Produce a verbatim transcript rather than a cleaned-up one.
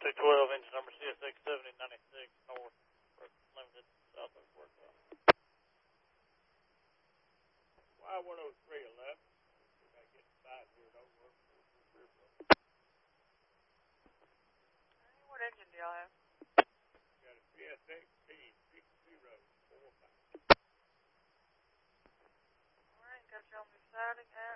two twelve, engine number C S X seventy ninety-six, North, Limited, Southwest Workwell. Y one oh three eleven. We gotta get inside here, don't work. What engine do y'all have? Got a C S X T six zero four five. Alright, got you on the siding and